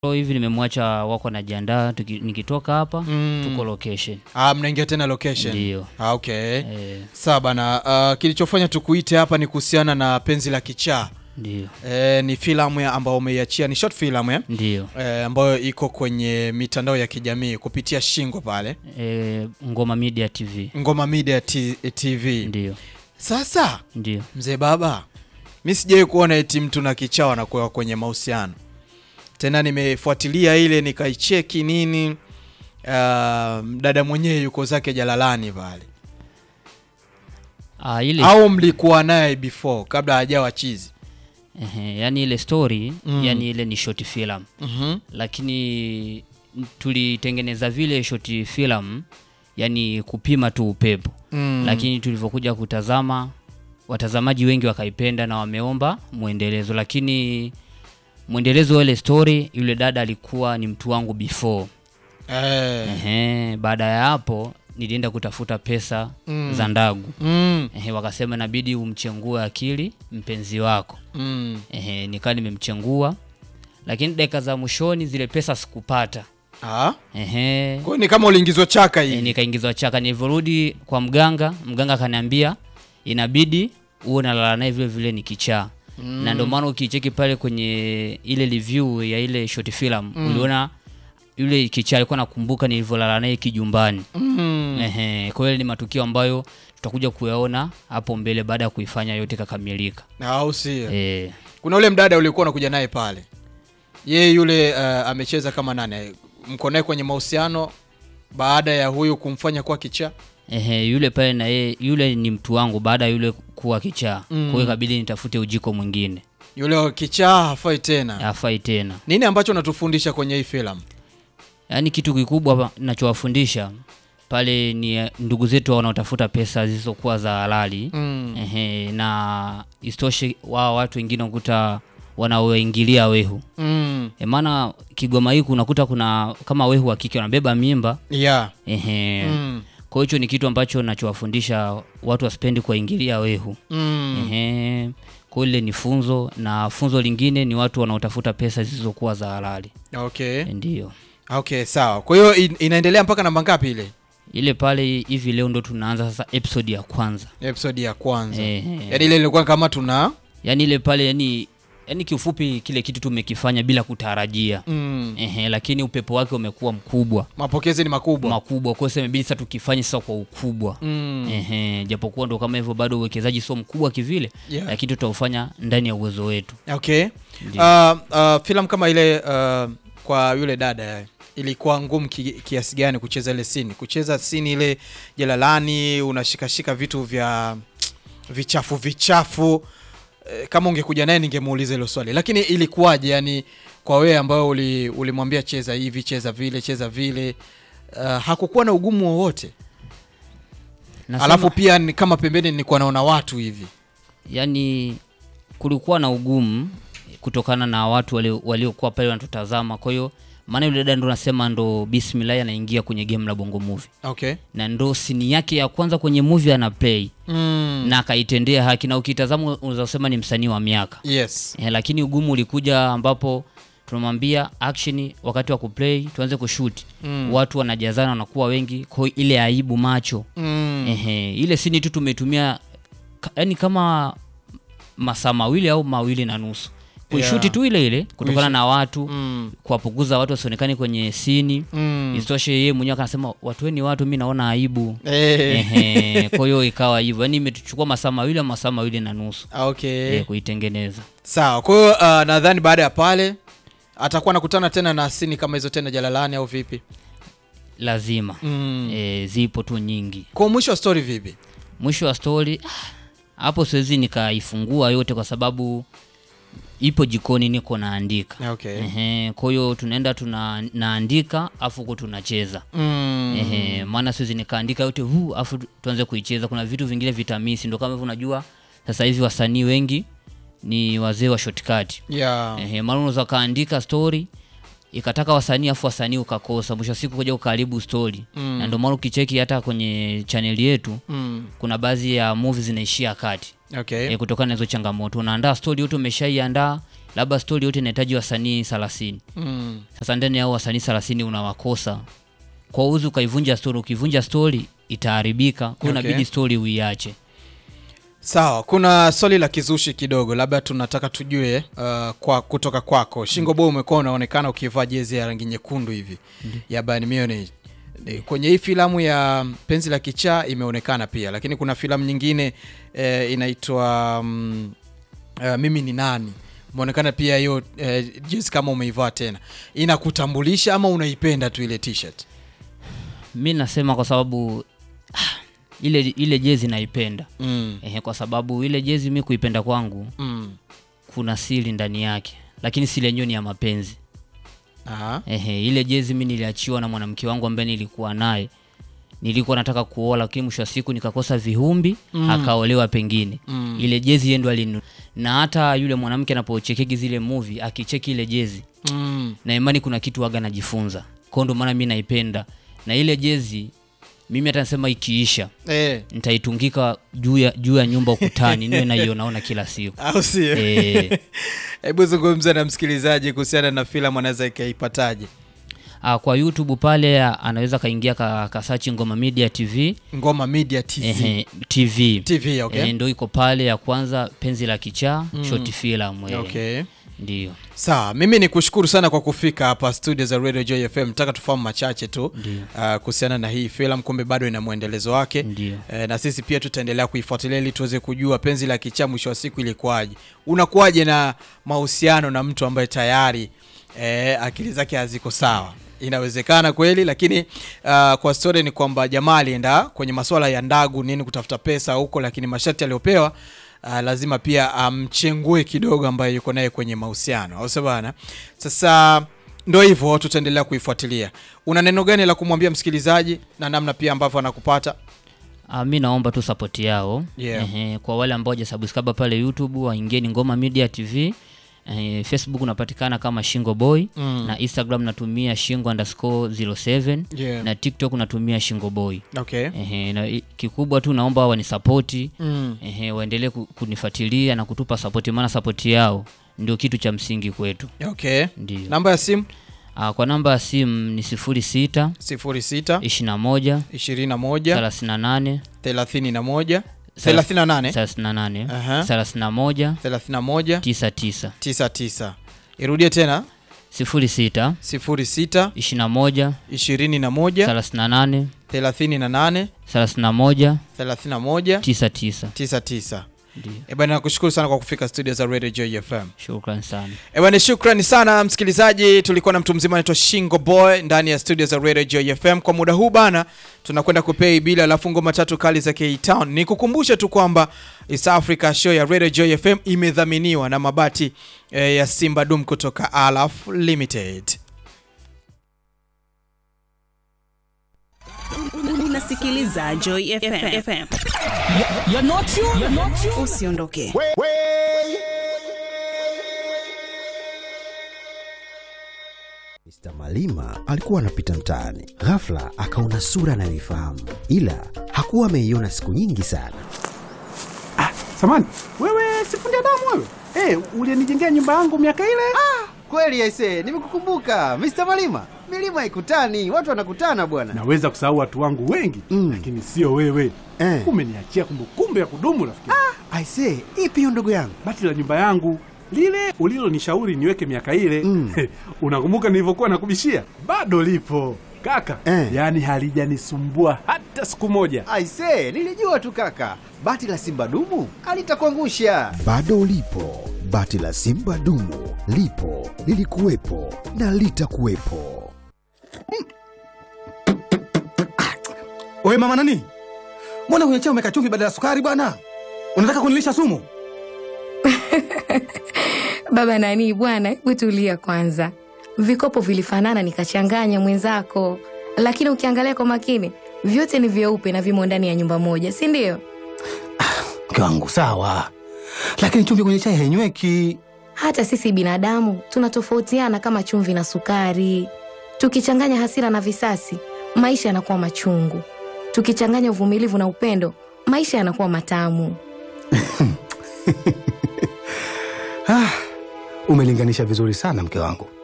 Hivi nimemwacha wako anajiandaa nikitoka hapa tuko location. Mnaingia tena location. Ndio. Okay. Sawa bana, kilichofanya tukuite hapa ni kuhusiana na Penzi la Kichaa. Ndio. Ni filamu ambayo umeiachia, ni short film Ndio. ambayo iko kwenye mitandao ya kijamii kupitia Shingo pale. Ngoma Media TV. Ngoma Media TV. Ndio. Sasa, ndio. Mzee baba, mimi sijawahi kuona eti mtu na kichaa wanakuwa kwenye mahusiano. Tena nimefuatilia ile nikaicheki nini, dada mwenyewe yuko zake jalalani pale. Ile au mlikuwa naye before kabla hajawa chizi? Yani ile story, yani ile ni short film. Lakini tulitengeneza vile short film yani kupima tu upepo. Lakini tulivyokuja kutazama, watazamaji wengi wakaipenda na wameomba muendelezo, lakini muendelezo wa ile story, yule dada alikuwa ni mtu wangu before. Baada ya hapo nilienda kutafuta pesa za ndagu. Wakasema inabidi umchengue akili mpenzi wako. Nikaa nimemchengua, lakini dakika za mwishoni zile pesa sikupata. Kwa ni kama uliingizwa chaka hivi. Nikaingizwa chaka. Nilivyorudi kwa mganga akaniambia inabidi uwe unalala naye vile vile ni kichaa. Na ndio maana ukicheki pale kwenye ile review ya ile short film uliona yule kichaa alikuwa nakumbuka nilivyolala naye kijumbani. Kwa hiyo ni matukio ambayo tutakuja kuyaona hapo mbele baada ya kuifanya yote kakamilika. Au sio? Kuna ule mdada ulikuwa unakuja naye pale. Yeye yule amecheza kama nani? Mko naye kwenye mahusiano baada ya huyu kumfanya kuwa kichaa? Yule pale na yeye yule ni mtu wangu baada yule kuwa kichaa. Kwa hiyo ikabidi nitafute ujiko mwingine. Yule kichaa hafai tena. Hafai tena. Nini ambacho unatufundisha kwenye hii filamu? Yaani kitu kikubwa ninachowafundisha pale ni ndugu zetu wanaotafuta pesa zisizokuwa za halali. Na istoshe wao watu wengine unakuta wanaoingilia wehu. Maana Kigoma hii unakuta kuna kama wehu wa kike wanabeba mimba. Kwa hiyo ni kitu ambacho ninachowafundisha watu wasipendi kuingilia wehu. Kwa ile ni funzo, na funzo lingine ni watu wanaotafuta pesa zisizokuwa za halali. Ndio. Okay, sawa. Kwa hiyo inaendelea mpaka namba ngapi ile? Ile pale hivi leo ndo tunaanza sasa episode ya kwanza. Yaani ile ilikuwa kama tuna yaani ile pale yani kiufupi kile kitu tumekifanya bila kutarajia. Lakini upepo wake umekuwa mkubwa. Mapokezi ni makubwa. Kwa hiyo imebidi sasa tukifanye sasa kwa ukubwa. Japokuwa ndo kama hivyo bado uwekezaji sio mkubwa kivile, lakini tutaufanya ndani ya uwezo wetu. Filamu kama ile kwa yule dada ilikuwa ngumu kiasi gani kucheza ile scene? Kucheza scene ile jalalani unashikashika vitu vya vichafu. Kama ungekuja naye ningemuuliza hilo swali. Lakini ilikuwaje yani kwa wewe ambao ulimwambia cheza hivi, cheza vile, hakukuwa na ugumu wowote? Alafu pia kama pembeni nilikuwa naona watu hivi. Yani kulikuwa na ugumu kutokana na watu waliokuwa pale wanatutazama. Kwa hiyo maana yule dada ndo nasema ndo bismillah anaingia kwenye game la Bongo Movie. Na ndo sini yake ya kwanza kwenye movie ana play. Na akaitendea haki, na ukitazama unaweza kusema ni msanii wa miaka. Lakini ugumu ulikuja ambapo tunamwambia action wakati wa kuplay tuanze kushoot. Watu wanajazana wanakuwa wengi, kwa ile aibu macho. Ile sini tu tumetumia yani kama masaa mawili au mawili na nusu. Kuishuti tu ile kutokana na watu kuwapuguza watu wasionekane kwenye sini. Isitoshe yeye mwenyewe akasema watueni watu, mimi naona aibu. Kwa hiyo ikawa hivyo. Yaani imetuchukua masaa mawili na nusu. Kuitengeneza. Sawa. Kwa hiyo nadhani baada ya pale atakuwa nakutana tena na sini kama hizo tena jalalani au vipi? Lazima. Zipo tu nyingi. Kwa mwisho wa story vipi? Mwisho wa story hapo siwezi nikaifungua yote kwa sababu ipo jikoni niko naandika. Kwa hiyo tunaenda tunaandika afu huko tunacheza. Maana siwezi nikaandika yote afu tuanze kuicheza, kuna vitu vingine vitamisi. Ndio kama hivyo unajua sasa hivi wasanii wengi ni wazee wa shortcut. Maana unaweza kaandika story ikataka wasanii afu wasanii ukakosa, mwisho siku kuja ukaribu story. Na ndio maana ukicheki hata kwenye channel yetu kuna baadhi ya movies zinaishia kati. Kutokana na hizo changamoto. Unaandaa story yote umeshaiandaa, labda story yote inahitaji wasanii 30. Sasa ndani ya wasanii 30 unawakosa. Kwa uzu ukaivunja story, ukivunja story itaharibika. Kwa inabidi story uiache. Sawa, kuna swali la kizushi kidogo, labda tunataka tujue kutoka kwako. Shingo Boy umekuwa unaonekana ukivaa jezi ya rangi nyekundu hivi ya Bayern Munich. Kwenye hii filamu ya Penzi la Kichaa imeonekana pia, lakini kuna filamu nyingine inaitwa Mimi ni Nani. Umeonekana pia hiyo jezi kama umeivaa tena. Inakutambulisha ama unaipenda tu ile t-shirt? Mimi nasema kwa sababu ile jezi naipenda. Kwa sababu ile jezi mimi kuipenda kwangu kuna siri ndani yake, lakini siri yenyewe ni ya mapenzi. Ile jezi mimi niliachiwa na mwanamke wangu ambaye nilikuwa naye. Nilikuwa nataka kuoa, lakini mwisho wa siku nikakosa vihumbi, akaolewa pengine. Ile jezi yeye ndo alinunua. Na hata yule mwanamke anapochekeki zile movie akicheki ile jezi, na imani kuna kitu waga najifunza. Kwa ndo maana mimi naipenda. Na ile jezi mimi hata nasema ikiisha nitaitungika juu ya nyumba ukutani niwe naionaona kila siku. Au sio? Hebu zungumza na msikilizaji kuhusiana na filamu, anaweza ikaipataje? Kwa YouTube pale anaweza kaingia ka search Ngoma Media TV. Ngoma Media TV. TV, okay. Ndio iko pale ya kwanza, Penzi la Kichaa, short film. Okay. Ndio. Sawa, mimi nikushukuru sana kwa kufika hapa studio za Radio Joy FM. Nataka tufahamu machache tu kuhusiana na hii filamu, kumbe bado ina muendelezo wake. Na sisi pia tutaendelea kuifuatilia ili tuweze kujua Penzi la Kichaa mwisho wa siku ilikuwaje. Unakuaje na mahusiano na mtu ambaye tayari akili zake haziko sawa? Inawezekana kweli, lakini kwa story ni kwamba jamaa alienda kwenye masuala ya ndagu nini kutafuta pesa huko, lakini masharti aliyopewa lazima pia amchengue kidogo ambaye yuko naye kwenye mahusiano. Au sababu sasa ndio hivyo, tutaendelea kuifuatilia. Una neno gani la kumwambia msikilizaji na namna pia ambavyo anakupata? Mimi naomba tu support yao. Kwa wale ambao hawajasubscribe pale YouTube waingie Ngoma Media TV. Facebook unapatikana kama Shingo Boy, na Instagram natumia Shingo_07, na TikTok natumia Shingo Boy. Na kikubwa tu naomba wanisupport, waendelee kunifuatilia na kutupa support, maana support yao ndio kitu cha msingi kwetu. Ndio. Namba ya simu? Kwa namba ya simu ni 06 21 38 31 99. Irudie tena. 06 21 38 99. Bwana nakushukuru sana kwa kufika studio za Radio Joy FM. Shukrani sana. Bwana shukrani sana msikilizaji, tulikuwa na mtu mzima anaitwa Shingo Boy ndani ya studio za Radio Joy FM. Kwa muda huu bana tunakwenda kupay bila alafu ngoma tatu kali za K-Town. Nikukumbusha tu kwamba East Africa show ya Radio Joy FM imedhaminiwa na mabati ya Simba Dum kutoka Alaf Limited. Unasikiliza Joy FM. You're not you. Usiondoke. Mr. Malima alikuwa anapita mtaani. Ghafla akaona sura anayoifahamu, ila hakuwa ameiona siku nyingi sana. Samani, wewe sifundi damu wewe? Ulinijengea nyumba yangu miaka ile? Kweli aisee, nimekukumbuka Mr. Malima. Milima haikutani, watu wanakutana bwana. Naweza kusahau watu wangu wengi, lakini sio wewe. Umeniachia kumbukumbu ya kudumu rafiki. Aisee, ipi hiyo ndugu yangu? Bati la nyumba yangu, lile ulilonishauri niweke miaka ile. Unakumbuka nilivyokuwa nakubishia? Bado lipo kaka. Yaani halijanisumbua hata siku moja. Aisee, nilijua tu kaka. Bati la Simba Dumu alitakuangusha. Bado lipo. Bati la Simba Dumu lipo, lilikuwepo na litakuwepo. Oe mama nani? Mbona kwenye chai umeweka chumvi badala ya sukari bwana? Unataka kunilisha sumu? Baba nani bwana, hebu tulia kwanza. Vikopo vilifanana nikachanganya mwenzako. Lakini ukiangalia kwa makini, vyote ni vyeupe na vimo ndani ya nyumba moja, si ndio? Mke wangu sawa. Lakini chumvi kwenye chai hainyweki. Hata sisi binadamu tunatofautiana kama chumvi na sukari. Tukichanganya hasira na visasi, maisha yanakuwa machungu. Tukichanganya uvumilivu na upendo, maisha yanakuwa matamu. Umelinganisha vizuri sana mke wangu.